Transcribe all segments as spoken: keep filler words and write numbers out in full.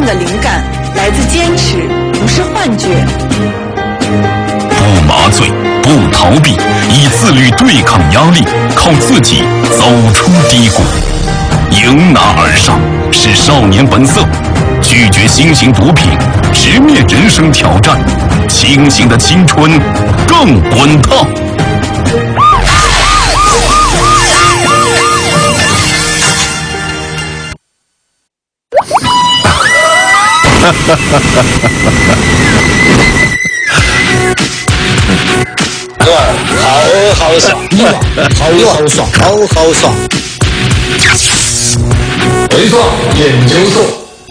的灵感来自坚持，不是幻觉。 不麻醉，不逃避，以自律对抗压力，靠自己走出低谷。迎难而上是少年本色，拒绝新型毒品，直面人生挑战，清醒的青春更滚烫。 好好爽，好好爽，好好爽。 回转研究所，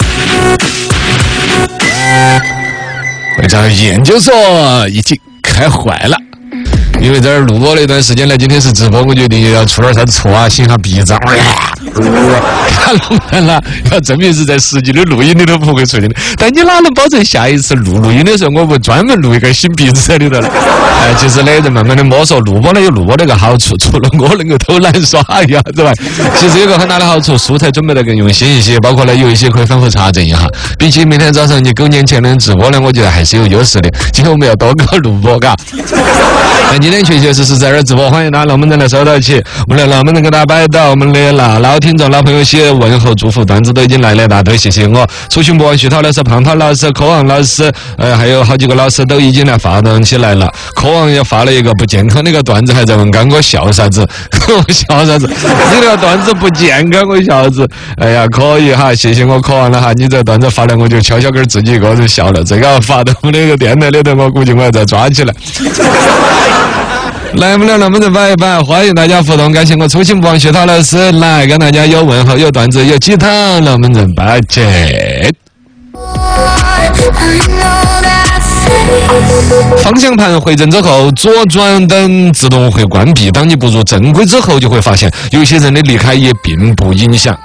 回转研究所已经开坏了。因为在这儿录播那段时间呢，今天是直播，我决定要出点啥子错啊，擤下鼻子，看录完了，要证明是在实际的录音里头不会出现的。但你哪能保证下一次录录音的时候，我不专门录一个擤鼻子在里头了？哎，其实呢，人慢慢的摸索，录播呢有录播那个好处，除了我能够偷懒耍一下之外，其实有个很大的好处，素材准备得更用心一些，包括呢有一些可以反复查证一下。比起每天早上你九年前的直播呢，我觉得还是有优势的。今天我们要多搞录播，嘎。那今天确确实实在这儿直播，欢迎大家老们人来收到起，我们的老们人给大家摆到，我们的老老听众、老朋友些问候祝福段子都已经来了一大堆，谢谢我。初心不忘徐涛老师、胖胖老师、柯王老师，呃，还有好几个老师都已经来发动起来了。柯王也发了一个不健康的一个段子，还在问刚我笑啥子？我笑啥子？你这个段子不健康，我笑啥子？哎呀，可以哈，谢谢我柯王了哈，你这段子发了，我就悄悄跟自己一个人笑了。这个发到我们那个电台里头，我估计我要再抓起来。来，我们的老们人摆一摆，欢迎大家互动，感谢我初心不忘徐涛老师来跟大家有问候、有段子、有鸡汤，老们人摆起。方向盘回正之后，左转灯自动会关闭。当你步入正轨之后，就会发现有些人的离开也并不影响。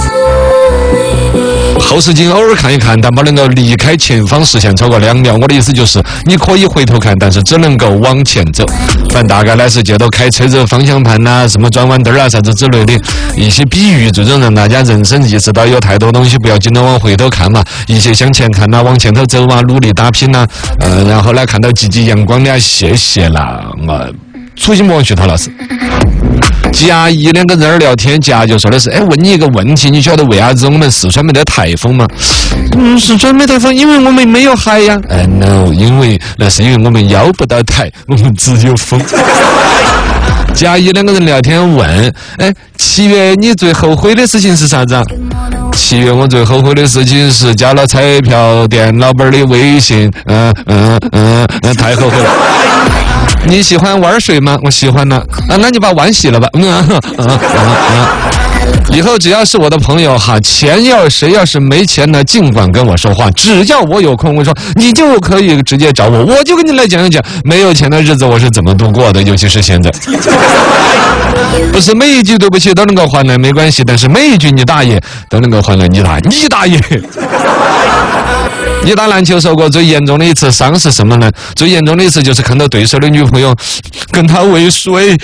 后视镜偶尔看一看，但不能够离开前方视线超过两秒。我的意思就是，你可以回头看，但是只能够往前走。反大概呢是借到开车子方向盘呐、啊、什么转弯灯啊、啥子之类的一些比喻，最终让大家人生意识到有太多东西不要紧的往回头看嘛，一些向前看呐、啊，往前头走啊，努力打拼呐、啊，呃，然后呢看到积极阳光的啊，谢谢啦，我初心不忘徐涛老师。甲乙两个人聊天，甲就说的是：“哎，问你一个问题，你晓得为啥子我们四川没得台风吗？”嗯，四川没台风，因为我们没有海呀。哎 ，no， 因为那是因为我们邀不到台，我们只有风。甲乙两个人聊天问：“哎，七月你最后悔的事情是啥子啊？”七月我最后悔的事情是加了彩票店老板的微信，嗯嗯嗯嗯，太后悔了。你喜欢玩水吗？我喜欢呢。啊，那你把碗洗了吧。嗯嗯嗯嗯。以后只要是我的朋友哈，钱要谁要是没钱呢，尽管跟我说话，只要我有空，我说你就可以直接找我，我就跟你来讲一讲没有钱的日子我是怎么度过的，尤其是现在。不是每一句对不起都能够换来没关系，但是每一句你大爷都能够换来你大你大爷。你打篮球受过最严重的一次伤是什么呢？最严重的一次就是看到对手的女朋友跟他未遂。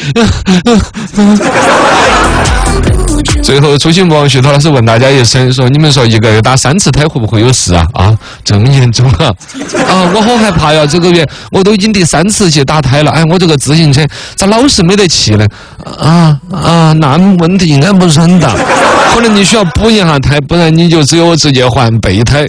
最后初心不忘徐涛老师问大家一声说：“你们说一个月打三次胎会不会有事啊？”啊，这么严重啊！啊，我好害怕呀！这个月我都已经第三次去打胎了，哎，我这个自行车咋老是没得气呢？啊啊，那问题应该不是很大，可能你需要补一下胎，不然你就只有直接换备胎。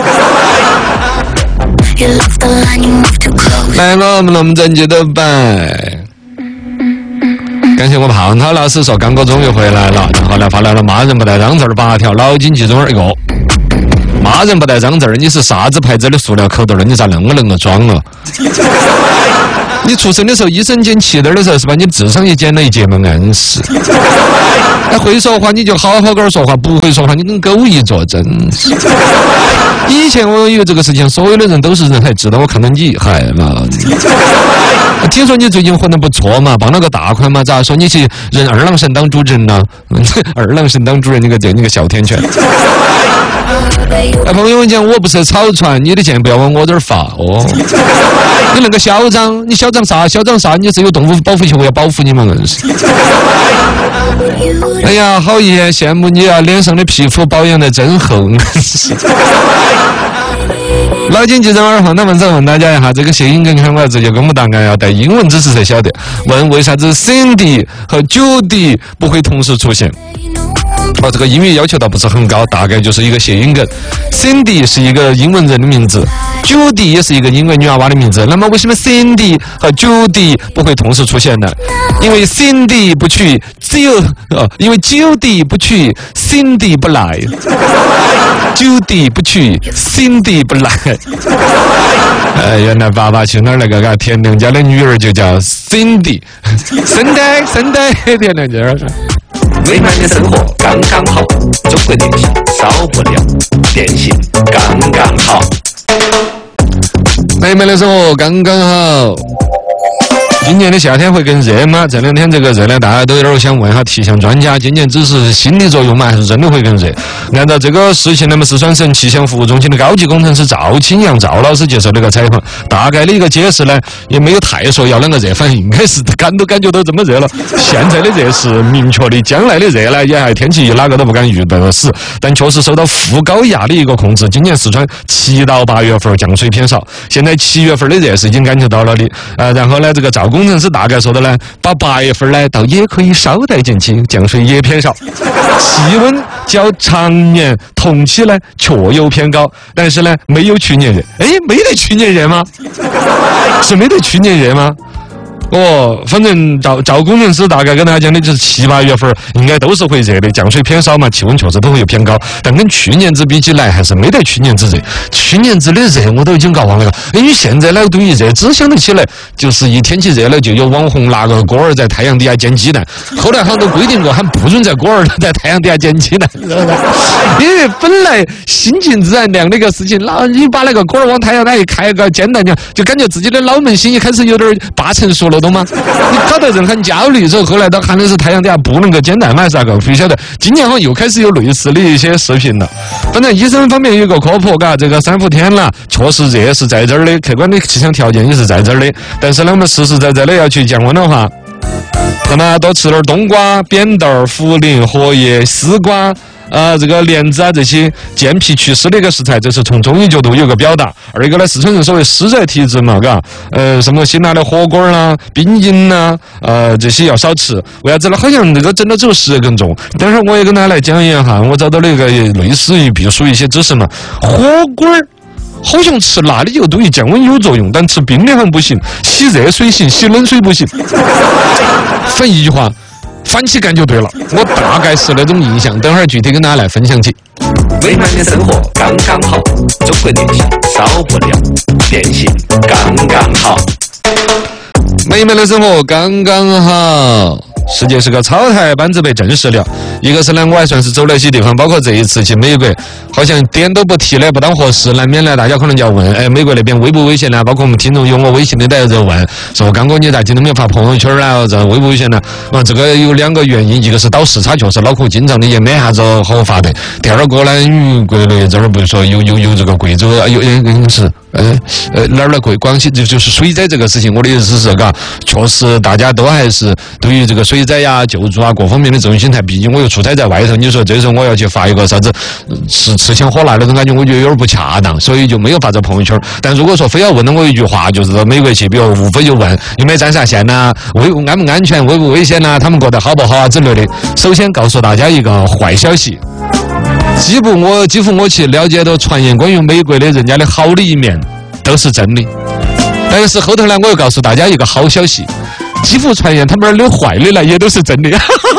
来了，我们龙正节的摆。感谢我胖涛老师说刚哥终于回来了，然后呢发来了骂人不带脏字儿八条，脑筋急中一个。骂人不带脏字儿，你是啥子牌子的塑料口袋儿？你咋那么能够装了？你出生的时候医生剪脐带的时候是把你智商也剪了一截嘛？硬是。哎，会说话你就好好跟说话，不会说话你跟狗一坐，真是。以前我以为这个事情所有的人都是人，才知道我看到你害了。听说你最近混得不错嘛，帮了个大款嘛，咋说你去任二郎神当主人呢？二郎神当主人，你个这你个小天犬。哎，朋友讲我不是草船，你的钱不要往我这儿发哦。你那个嚣张，你嚣张啥？嚣张啥？你是有动物保护协会要保护你吗？硬是。 哎呀，好遗憾，羡慕你啊，脸上的皮肤保养的真厚。老经济人二号，那么再问大家一下，这个谐音梗看我要直接公布答案，要带英文知识才晓得。问为啥子 Cindy 和 Judy 不会同时出现？哦，这个英语要求倒不是很高，大概就是一个谐音梗。Cindy 是一个英文人的名字 ，Judy 也是一个英文女娃娃的名字。那么为什么 Cindy 和 Judy 不会同时出现呢？因为 Cindy 不去，只有哦，因为 Judy 不去 ，Cindy 不来。Judy 不去 ，Cindy 不来。呃，原来爸爸去哪儿那个？田亮家的女儿就叫 Cindy，Cindy，Cindy， 田亮家。 美满的生活刚刚好，中国电信少不了，电信刚刚好。 美满的生活刚刚好。今年的夏天会更热吗？这两天这个热呢，大家都有点想问一下气象专家，今年只是心理作用吗？还是真的会更热？按照这个事情，那么四川省气象服务中心的高级工程师赵清阳赵老师接受了个采访，大概的一个解释呢，也没有太说要啷个热，反正应该是感都感觉到这么热了。现在的热是明确的，将来的热呢，也还天气哪个都不敢预报死，但确实受到副高压的一个控制。今年四川七到八月份降水偏少，现在七月份的热是已经感觉到了的。呃，然后呢，这个赵工程师大概说的呢，把八月份呢倒也可以稍带减轻，降水也偏少，气温较常年同期呢确有偏高，但是呢没有去年热。哎，没得去年热吗？是没得去年热吗？哦，反正赵赵工程师大概跟大家讲的就是七八月份应该都是会热的，降水偏少嘛，气温确实都会有偏高，但跟去年子比起来还是没得去年子热。去年子的热我都已经搞忘了，因为现在呢对于热只想得起来就是一天气热了就有网红拿个锅儿在太阳底下煎鸡蛋，后来好像都规定过，还不准在锅儿在太阳底下煎鸡蛋，因为本来心静自然凉的一个事情，然后你把那个锅儿往太阳底下一开个煎蛋，就感觉自己的脑门心一开始有点八成熟了。懂吗？你搞得人很焦虑之后，后来都喊的是太阳底下不能够煎蛋嘛，啥个？不晓得。今年好像又开始有类似的一些视频了。反正医生方面有一个科普，嘎，这个三伏天了，确实热是在这儿的，客观的气象条件也是在这儿的。但是呢，我们实实在在的要去降温的话，那么多吃点冬瓜、扁豆、茯苓、荷叶、丝瓜。呃，这个莲子啊，这些健脾祛湿的一个食材，这是从中医角度有个表达。二一个呢，四川人所谓湿热体质嘛，嘎，呃，什么辛辣的火锅啦、冰饮啦，呃，这些要少吃。为啥子呢？好像这个真的只有湿热更重。等会儿我也跟大家来讲一下，我找到了一个类似于避暑一些知识嘛。火锅好像吃辣的油对于降温有作用，但吃冰的好像不行，洗热水行，洗冷水不行。反一句话。翻起干就对了，我大概是那种印象，等会儿具体跟大家来分享起。 美满的生活刚刚好，中国电信少不了，电信刚刚好。 美满的生活刚刚好。世界是个草台班子被证实了，一个是呢，我还算是走了些地方，包括这一次去美国，好像点都不提了，不当回事，难免呢，大家可能就要问，哎，美国那边危不危险呢？包括我们听众有我微信的，大家在问，说刚哥你在今天没有发朋友圈啊？这危不危险呢？啊，这个有两个原因，一个是倒时差，确实脑壳紧张的也没啥子好发的；第二个呢，因为国内这儿不是说有有有这个贵州有有是。呃呃，哪儿来贵？广西就就是水灾这个事情，我的意思是，嘎，确实大家都还是对于这个水灾呀、救助啊各方面的这种心态。毕竟我又出差在外头，你说这时候我要去发一个啥子吃吃香喝辣那种感觉，我觉得有点不恰当，所以就没有发在朋友圈。但如果说非要问了我一句话，就是到美国去，比如无非就问有没有沾啥线呐、危安不安全、危不危险呐、他们过得好不好啊之类的。首先告诉大家一个坏消息。几乎我几乎我去了解到传言关于美国的人家的好的一面都是真的，但是后头呢我又告诉大家一个好消息，几乎传言他们那儿的坏的呢也都是真的。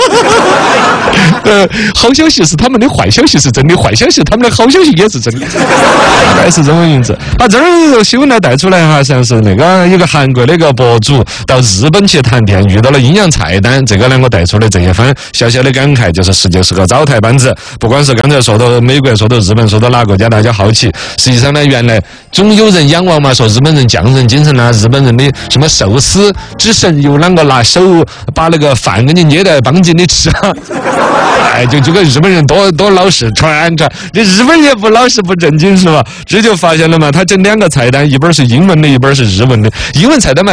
呃，好消息是他们的坏消息是真的，坏消息他们的好消息也是真的，大概是这么名字。啊，这儿新闻呢带出来哈，像是那个一个韩国的一个博主到日本去探店，遇到了阴阳菜单，这个呢我带出来这一番小小的感慨，就是世界是个糟态班子。不管是刚才说到美国，说到日本，说到哪个国家，大家好奇，实际上呢，原来总有人仰望嘛，说日本人匠人精神啊，日本人的什么寿司之神有啷个拿手把那个饭给你捏在帮紧你吃啊。哎，就这个日本人多多老实，传传，这日本人也不老实不正经是吧？这就发现了嘛，他整两个菜单，一本是英文的，一本是日文的。英文菜单嘛。